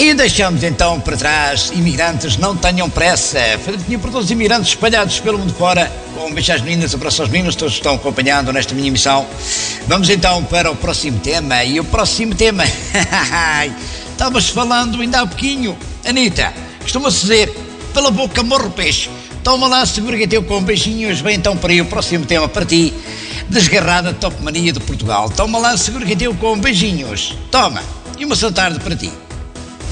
E deixamos então para trás imigrantes, não tenham pressa. Felipe, para todos os imigrantes espalhados pelo mundo fora, com um beijo às meninas, abraço aos meninos, todos estão acompanhando nesta minha emissão. Vamos então para o próximo tema. E o próximo tema, estavas falando ainda há pouquinho, Anitta, costuma-se dizer, pela boca morre o peixe. Toma lá, segura que é teu com beijinhos. Vem então para aí o próximo tema para ti. Desgarrada Top Mania de Portugal. Toma lá, segura que é teu com beijinhos. Toma, e uma boa tarde para ti.